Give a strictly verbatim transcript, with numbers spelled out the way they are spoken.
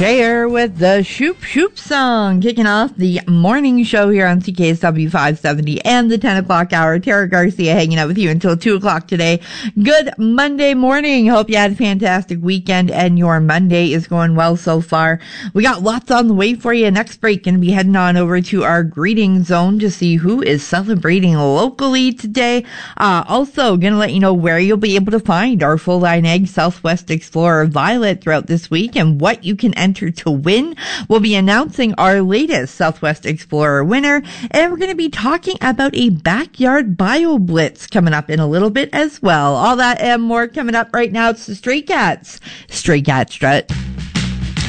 Cher with the Shoop Shoop song, kicking off the morning show here on C K S W five seventy and the ten o'clock hour. Tara Garcia hanging out with you until two o'clock today. Good Monday morning. Hope you had a fantastic weekend and your Monday is going well so far. We got lots on the way for you. Next break, going to be heading on over to our greeting zone to see who is celebrating locally today. Uh, also, going to let you know where you'll be able to find our full line egg Southwest Explorer Violet throughout this week and what you can enter to win. We'll be announcing our latest Southwest Explorer winner, and we're going to be talking about a backyard bio blitz coming up in a little bit as well. All that and more coming up right now. It's the Stray Cats. Stray Cat Strut.